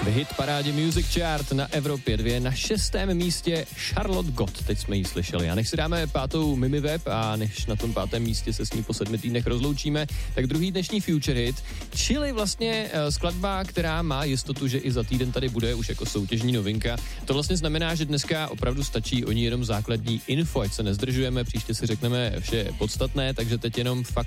V hit parádě Music Chart na Evropě 2 na 6. místě Charlotte Gott, teď jsme ji slyšeli. A než si dáme 5. Mimi Web a než na tom 5. místě se s ní po 7 týdnech rozloučíme, tak druhý dnešní Future Hit, čili vlastně skladba, která má jistotu, že i za týden tady bude už jako soutěžní novinka. To vlastně znamená, že dneska opravdu stačí o ní jenom základní info, ať se nezdržujeme, příště si řekneme vše podstatné, takže teď jenom fakt